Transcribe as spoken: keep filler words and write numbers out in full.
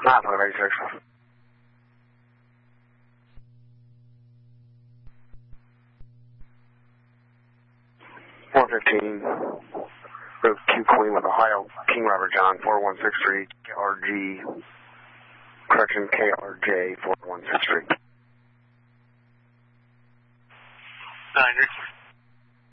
nine five eighty-six. one fifteen, Road Q Queen with Ohio, King Robert John, four one six three, K R G, correction, K R J, four one six three. Niner.